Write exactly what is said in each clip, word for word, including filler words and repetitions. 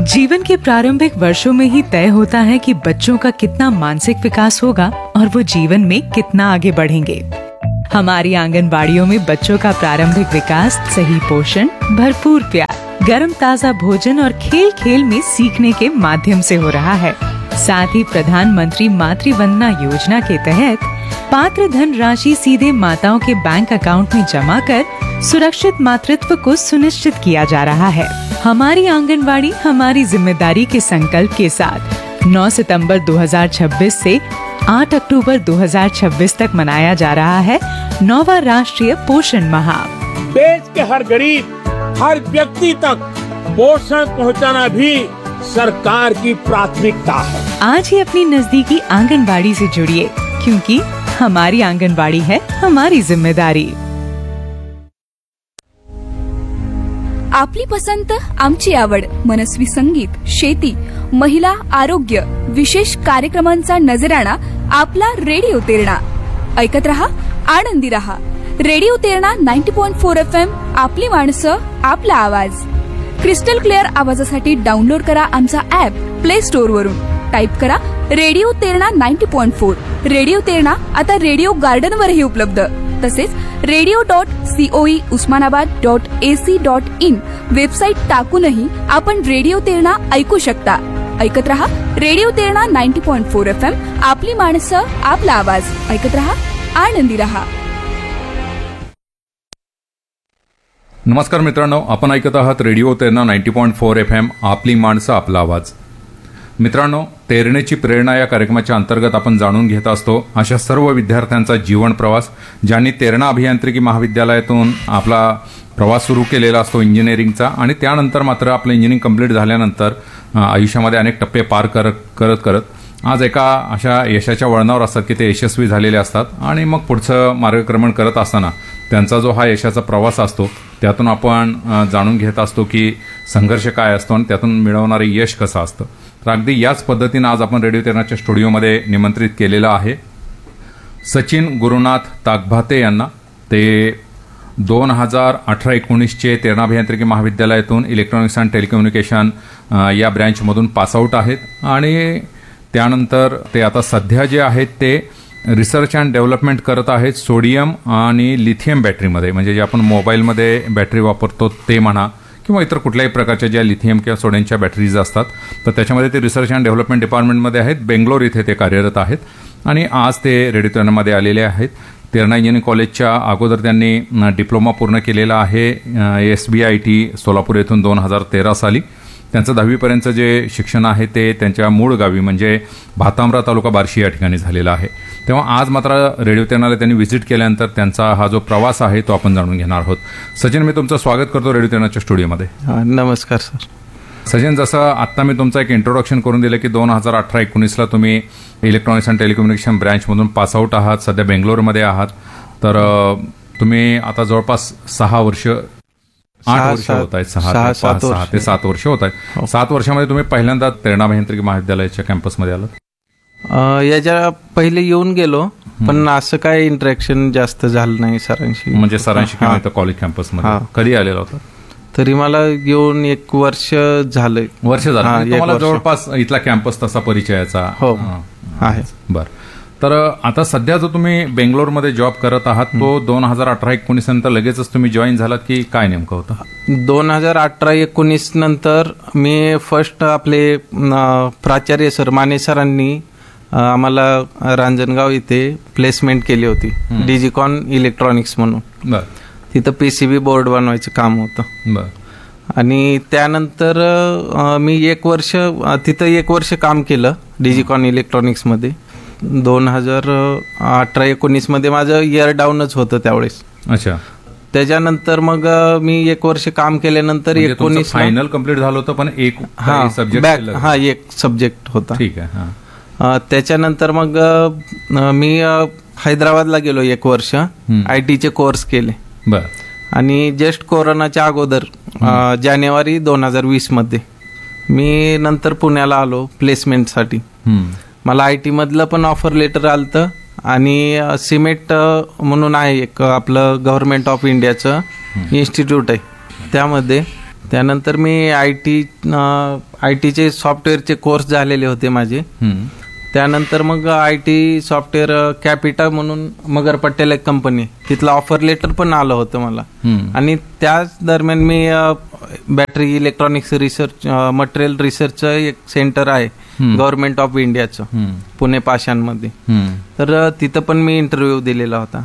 जीवन के प्रारंभिक वर्षों में ही तय होता है कि बच्चों का कितना मानसिक विकास होगा और वो जीवन में कितना आगे बढ़ेंगे। हमारी आंगनबाड़ियों में बच्चों का प्रारंभिक विकास सही पोषण, भरपूर प्यार, गर्म ताजा भोजन और खेल खेल में सीखने के माध्यम से हो रहा है। साथ ही प्रधानमंत्री मातृ वंदना योजना के तहत पात्र धन राशि सीधे माताओं के बैंक अकाउंट में जमा कर सुरक्षित मातृत्व को सुनिश्चित किया जा रहा है। हमारी आंगनबाड़ी हमारी जिम्मेदारी के संकल्प के साथ नौ सितंबर दो हज़ार छब्बीस से आठ अक्टूबर दो हज़ार छब्बीस तक मनाया जा रहा है नौवां राष्ट्रीय पोषण माह। देश के हर गरीब, हर व्यक्ति तक पोषण पहुंचाना भी सरकार की प्राथमिकता है। आज ही अपनी नजदीकी आंगनबाड़ी से जुड़िए, क्योंकि हमारी आंगनबाड़ी है हमारी जिम्मेदारी। आपली पसंत आमची आवड, मनस्वी संगीत, शेती, महिला, आरोग्य, विशेष कार्यक्रमांचा नजराणा आपला रेडिओ तेरणा। ऐकत रहा, आनंदी रहा। रेडिओ तेरणा नव्वद पॉइंट चार एफ एम, आपली माणसं, आपला आवाज। क्रिस्टल क्लिअर आवाजासाठी डाउनलोड करा आमचा ऍप प्ले स्टोअर वरून। टाइप करा रेडिओ तेरणा नव्वद पॉइंट चार। रेडिओ तेरणा आता रेडिओ गार्डन वरही उपलब्ध। तसेच radio dot COE Osmanabad dot AC dot in website टाकूनही आपण रेडिओ तेरणा ऐकू शकता। ऐकत रहा रेडिओ तेरणा नव्वद पॉइंट चार एफ एम, आपली माणसं, आपला आवाज। ऐकत रहा, आनंदी रहा। नमस्कार मित्रांनो, आपण ऐकत आहात रेडिओ तेरणा नव्वद पॉइंट चार एफ एम, आपली माणसं, आपला आवाज। मित्रांनो, तेरणेची प्रेरणा या कार्यक्रमाच्या अंतर्गत आपण जाणून घेत असतो अशा सर्व विद्यार्थ्यांचा जीवन प्रवास ज्यांनी तेरणा अभियांत्रिकी महाविद्यालयातून आपला प्रवास सुरू केलेला असतो इंजिनिअरिंगचा, आणि त्यानंतर मात्र आपलं इंजिनिअरिंग कंप्लीट झाल्यानंतर आयुष्यामध्ये अनेक टप्पे पार करत करत करत आज एका अशा यशाच्या वळणावर असतात की ते यशस्वी झालेले असतात। आणि मग पुढचं मार्गक्रमण करत असताना त्यांचा जो हा यशाचा प्रवास असतो त्यातून आपण जाणून घेत असतो की संघर्ष काय असतो आणि त्यातून मिळवणारे यश कसं असतं। तर अगदी याच पद्धतीनं आज आपण रेडिओ तेरणाच्या स्टुडिओमध्ये निमंत्रित केलेलं आहे सचिन गुरुनाथ ताकभाते यांना। ते दोन हजार अठरा एकोणीसचे तेरणा अभियांत्रिकी महाविद्यालयातून इलेक्ट्रॉनिक्स अँड टेलिकम्युनिकेशन या ब्रँचमधून पासआउट आहेत आणि त्यानंतर ते आता सध्या जे आहेत ते रिसर्च अँड डेव्हलपमेंट करत आहेत सोडियम आणि लिथियम बॅटरीमध्ये, म्हणजे जे आपण मोबाईलमध्ये बॅटरी वापरतो ते म्हणा किंवा इतर कुठल्याही प्रकारच्या ज्या लिथियम किंवा सोडियमच्या बॅटरीज असतात तर त्याच्यामध्ये ते रिसर्च अँड डेव्हलपमेंट डिपार्टमेंटमध्ये आहेत। बेंगलोर इथे ते कार्यरत आहेत आणि आज ते रेडिओ तेरणामध्ये आलेले आहेत। तेरणा इंजिनिअरिंग कॉलेजच्या अगोदर त्यांनी डिप्लोमा पूर्ण केलेला आहे S B I T Solapur येथून दोन हजार तेरा साली। त्यांचं दहावीपर्यंतचं जे शिक्षण आहे ते त्यांच्या मूळ गावी म्हणजे भातांब्रा तालुका बार्शी या ठिकाणी झालेला आहे। तेव्हा आज मात्र रेडिओ तेरणाला त्यांनी व्हिजिट केल्यानंतर त्यांचा हा जो प्रवास आहे तो आपण जाणून घेणार आहोत। सचिन, मी तुमचं स्वागत करतो रेडिओ तेरणाच्या स्टुडिओमध्ये। नमस्कार सर। सचिन, जसं आत्ता मी तुमचं एक इंट्रोडक्शन करून दिलं की दोन हजार अठरा एकोणीसला तुम्ही इलेक्ट्रॉनिक्स अँड टेलिकम्युनिकेशन ब्रँचमधून पासआउट आहात, सध्या बेंगलोरमध्ये आहात। तर तुम्ही आता जवळपास सहा वर्ष आठ वर्ष होत आहेत, सहा सहा ते सात वर्ष होत आहेत। सात वर्षामध्ये तुम्ही पहिल्यांदा तेरणा अभियांत्रिकी महाविद्यालयाच्या कॅम्पसमध्ये आलात? याच्या पहिले येऊन गेलो पण असं काय इंटरॅक्शन जास्त झालं नाही सरांशी, म्हणजे सरांशी किंवा इथं कॉलेज कॅम्पसमध्ये। कधी आलेला होता? तरी मला येऊन एक वर्ष झालंय। वर्ष झालं तुम्हाला जवळपास इथला कॅम्पस तसा परिचयाचा आहे? बरं। तर आता सध्या जो तुम्ही बेंगलोरमध्ये जॉब करत आहात तो दोन हजार अठरा एकोणीस नंतर लगेचच तुम्ही जॉईन झालात की काय नेमकं होतं? दोन हजार अठरा एकोणीस नंतर मी फर्स्ट आपले प्राचार्य सर माने सरांनी आम्हाला रांजणगाव इथे प्लेसमेंट केली होती डिजिकॉन इलेक्ट्रॉनिक्स म्हणून। तिथं पीसीबी बोर्ड बनवायचं काम होतं आणि त्यानंतर मी एक वर्ष तिथं एक वर्ष काम केलं डिजिकॉन इलेक्ट्रॉनिक्समध्ये। दोन हजार अठरा एकोणीस मध्ये माझं इयर डाऊनच होतं त्यावेळेस। अच्छा। त्याच्यानंतर मग मी एक वर्ष काम केल्यानंतर एकोणीस फायनल कम्प्लीट झालं होतं पण एक सब्जेक्ट हा एक सब्जेक्ट होता। ठीक आहे। त्याच्यानंतर मग मी हैदराबादला गेलो, एक वर्ष आयटीचे कोर्स केले। बर। आणि जस्ट कोरोनाच्या अगोदर जानेवारी दोन हजार वीस मध्ये मी नंतर पुण्याला आलो प्लेसमेंटसाठी। मला आय टी मधलं पण ऑफर लेटर आलतं आणि सिमेट म्हणून आहे एक आपलं गव्हर्नमेंट ऑफ इंडियाचं इन्स्टिट्यूट आहे, त्यामध्ये त्यानंतर मी आय टी आय टीचे सॉफ्टवेअरचे कोर्स झालेले होते माझे. हम्म. त्यानंतर मग आय टी सॉफ्टवेअर कॅपिटा म्हणून मगर पटेल एक कंपनी, तिथलं ऑफर लेटर पण आलं होतं मला. हम्म. आणि त्याच दरम्यान मी बॅटरी इलेक्ट्रॉनिक्स रिसर्च मटेरियल रिसर्चचं एक सेंटर आहे गव्हर्नमेंट ऑफ इंडियाचं, हम्म. पुणे पाषाणमध्ये. हम्म. तर तिथं पण मी इंटरव्ह्यू दिलेला होता.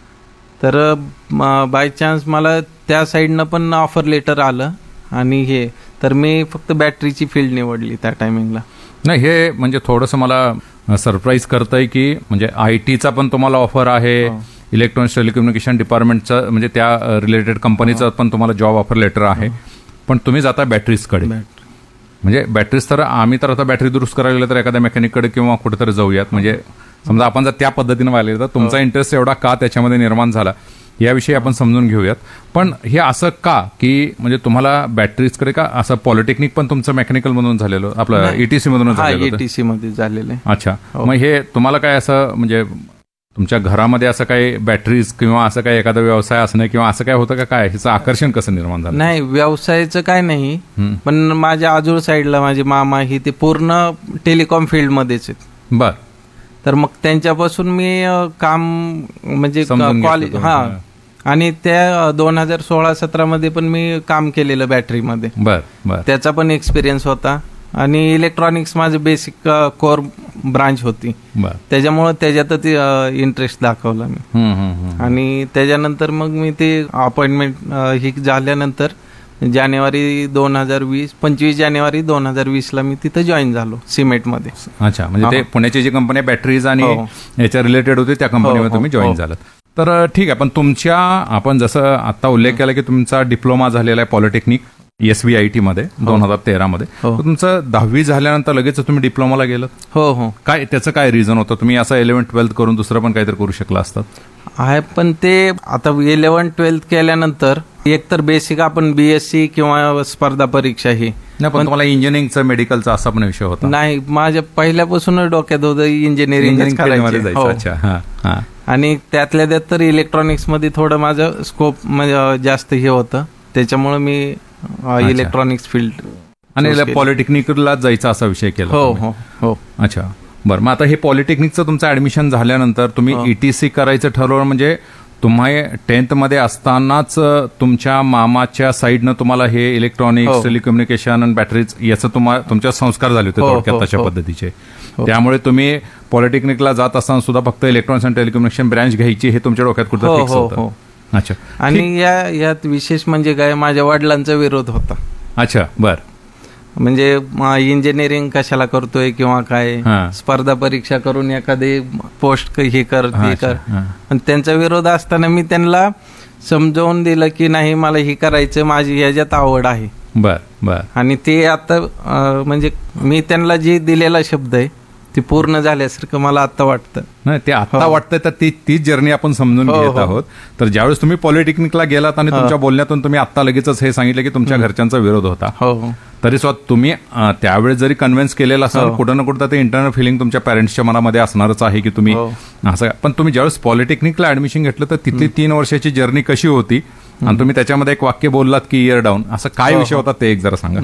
तर बाय चान्स मला त्या साईडनं पण ऑफर लेटर आलं आणि हे, तर मी फक्त बॅटरीची फील्ड निवडली त्या टायमिंगला. नाही, हे म्हणजे थोडंसं मला सरप्राईज करतंय की म्हणजे आय टीचा पण तुम्हाला ऑफर आहे, इलेक्ट्रॉनिक्स टेलिकम्युनिकेशन डिपार्टमेंटचं म्हणजे त्या रिलेटेड कंपनीचं पण तुम्हाला जॉब ऑफर लेटर आहे, पण तुम्ही जाता बॅटरीजकडे. म्हणजे बॅटरीज तर आम्ही तर आता बॅटरी दुरुस्त करायला गेलं तर एखाद्या मेकॅनिककडे किंवा कुठेतरी जाऊयात. म्हणजे समजा आपण जर त्या पद्धतीने वाहिले तर तुमचा इंटरेस्ट एवढा का त्याच्यामध्ये निर्माण झाला याविषयी आपण समजून घेऊयात. पण हे असं का की म्हणजे तुम्हाला बॅटरीजकडे का असं पॉलिटेक्निक पण तुमचं मेकॅनिकल मधून झालेलं, आपलं ईटीसी मधून झालेलं होतं? ईटीसी मध्ये झालेलं आहे. अच्छा. मग हे तुम्हाला काय असं म्हणजे तुमच्या घरामध्ये असं काही बॅटरीज किंवा असं काही एखादा व्यवसाय असणं किंवा असं काय होतं का, काय ह्याचं आकर्षण कसं निर्माण झालं? नाही, व्यवसायाचं काय नाही, पण माझ्या आजूळ साईडला माझे मामा ही ते पूर्ण टेलिकॉम फील्ड मध्येच आहेत. बर. तर मग त्यांच्यापासून मी काम म्हणजे कॉलेज हा आणि त्या दोन हजार सोळा सतरा मध्ये पण मी काम केलेलं बॅटरीमध्ये. बर बर. त्याचा पण एक्सपिरियन्स होता आणि इलेक्ट्रॉनिक्स माझं बेसिक कोर ब्रांच होती, त्याच्यामुळे त्याच्यातच इंटरेस्ट दाखवला मी. आणि त्याच्यानंतर मग मी ते अपॉइंटमेंट ही झाल्यानंतर जानेवारी दोन हजार वीस पंचवीस जानेवारी दोन हजार वीस ला मी तिथं जॉईन झालो सिमेंटमध्ये. अच्छा. म्हणजे ते पुण्याची जी कंपनी बॅटरीज आणि याच्या रिलेटेड होती त्या कंपनीमध्ये तुम्ही जॉईन झालात. तर ठीक आहे, पण तुमच्या आपण जसं आता उल्लेख केला की तुमचा डिप्लोमा झालेला आहे polytechnic S V I T मध्ये दोन हजार तेरा मध्ये. तुमचं दहावी झाल्यानंतर लगेच तुम्ही डिप्लोमाला गेलात? हो हो. काय त्याचं काय रिझन होतं? तुम्ही असं इलेव्हन ट्वेल्थ करून दुसरं पण काहीतरी करू शकला असतात? आहे, पण ते आता इलेव्हन ट्वेल्थ केल्यानंतर एकतर बेसिक आपण बीएससी किंवा स्पर्धा परीक्षा ही नाही, पण तुम्हाला इंजिनिअरिंगचं मेडिकलचा असा पण विषय होता? नाही, माझ्या पहिल्यापासूनच डोक्यात होतं इंजिनिअरिंग करायचं. अच्छा. आणि त्यातल्या त्यात तर इलेक्ट्रॉनिक्स मध्ये थोडं माझं स्कोप म्हणजे जास्त हे होतं, त्याच्यामुळे मी इलेक्ट्रॉनिक्स फील्ड आणि पॉलिटेक्निकला जायचा असा विषय केला? हो हो हो. अच्छा. बरं. मग आता हे पॉलिटेक्निकचं तुमचं ऍडमिशन झाल्यानंतर तुम्ही ईटीसी करायचं ठरवलं, म्हणजे तुम्ही टेन्थ मध्ये असतानाच तुमच्या मामाच्या साईडनं तुम्हाला हे इलेक्ट्रॉनिक्स टेलिकम्युनिकेशन आणि बॅटरीज याचं तुम्हाला तुमच्या संस्कार झाले होते थोडक्यात तशा पद्धतीचे. त्यामुळे तुम्ही पॉलिटेक्निकला जात असताना सुद्धा फक्त इलेक्ट्रॉनिक्स आणि टेलिकम्युनिकेशन ब्रँच घ्यायची हे तुमच्या डोक्यात कुठं फिक्स होतं? अच्छा. आणि या यात विशेष म्हणजे काय, माझ्या वडिलांचा विरोध होता. अच्छा. बर. म्हणजे इंजिनिअरिंग कशाला करतोय किंवा काय, स्पर्धा परीक्षा करून एखादी पोस्ट हे कर हे कर. पण त्यांचा विरोध असताना मी त्यांना समजावून दिलं की नाही, मला हे करायचं, माझी ह्याच्यात आवड आहे. बर बर. आणि ते आता म्हणजे मी त्यांना जे दिलेला शब्द आहे ती पूर्ण झाल्यासारखं मला आता वाटतं. नाही, ते आता वाटतंय, तर ती तीच जर्नी आपण समजून घेत आहोत. तर ज्यावेळेस तुम्ही पॉलिटेक्निकला गेलात आणि तुमच्या बोलण्यातून तुम्ही आता लगेचच हे सांगितलं की तुमच्या घरच्यांचा विरोध होता, तरी स्वतः तुम्ही त्यावेळेस जरी कन्व्हिन्स केलेला असाल, कुठं ना कुठं ते इंटरनल फिलिंग तुमच्या पॅरेंट्सच्या मनामध्ये असणारच आहे की तुम्ही असं. पण तुम्ही ज्यावेळेस पॉलिटेक्निकला ऍडमिशन घेतलं तर तिथली तीन वर्षाची जर्नी कशी होती? आणि तुम्ही त्याच्यामध्ये एक वाक्य बोललात की इयर डाऊन, असं काय विषय होता ते एक जरा सांगा.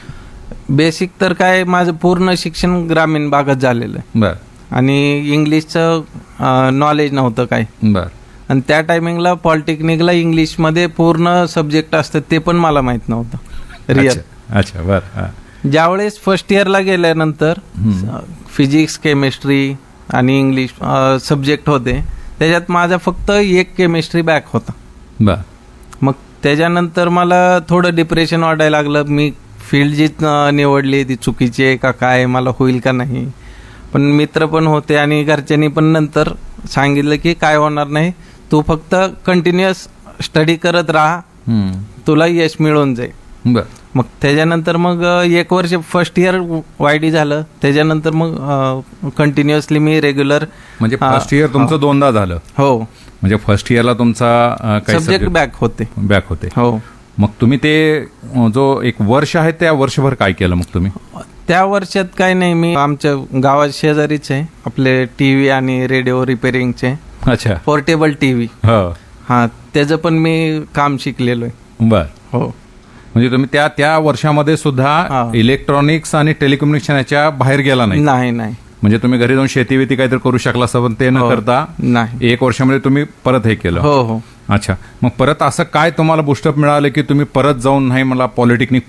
बेसिक तर काय, माझं पूर्ण शिक्षण ग्रामीण भागात झालेलं आहे. बर. आणि इंग्लिशचं नॉलेज नव्हतं काय. बर. आणि त्या टायमिंगला पॉलिटेक्निकला इंग्लिशमध्ये पूर्ण सब्जेक्ट असतात ते पण मला माहित नव्हतं रिअल. अच्छा. बर. ज्यावेळेस फर्स्ट इयरला गेल्यानंतर फिजिक्स, केमिस्ट्री आणि इंग्लिश सब्जेक्ट होते, त्याच्यात माझा फक्त एक केमिस्ट्री बॅक होता. बर. मग त्याच्यानंतर मला थोडं डिप्रेशन वाटायला लागलं. मी फील्ड जी निवडली ती चुकीची आहे का काय, मला होईल का नाही. पण मित्र पण होते आणि घरच्यांनी पण नंतर सांगितलं की काय होणार नाही, तू फक्त कंटिन्युअस स्टडी करत राहा, तुला यश मिळून जाईल. बर. मग त्याच्यानंतर मग एक वर्ष फर्स्ट इयर वायडी झालं, त्याच्यानंतर मग कंटिन्युअसली मी रेग्युलर. म्हणजे फर्स्ट इयर तुमचं दोनदा झालं? हो. म्हणजे फर्स्ट इयरला तुमचा सब्जेक्ट बॅक होते बॅक होते हो. मग तुम्ही ते जो एक वर्ष आहे त्या वर्षभर काय केलं मग तुम्ही? त्या वर्षात काय नाही, मी आमच्या गावात शेजारीच आहे आपले टीव्ही आणि रेडिओ रिपेअरिंगचे. अच्छा. Portable TV. हा, त्याचं पण मी काम शिकलेलो आहे. बर. हो. म्हणजे तुम्ही त्या त्या वर्षामध्ये सुद्धा हा. इलेक्ट्रॉनिक्स आणि टेलिकम्युनिकेशन याच्या बाहेर गेला नाही. नाही नाही म्हणजे तुम्ही घरी जाऊन शेती वेती काहीतरी करू शकला असं, पण ते न हो. करता नाही. एक वर्षामध्ये तुम्ही परत हे केलं. हो हो अच्छा, मग परत असं काय तुम्हाला बुस्टअप मिळालं की तुम्ही परत जाऊन नाही मला पॉलिटेक्निक